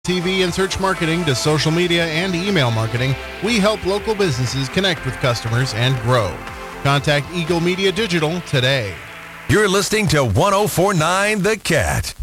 TV and search marketing to social media and email marketing, we help local businesses connect with customers and grow. Contact Eagle Media Digital today. You're listening to 104.9 The Cat.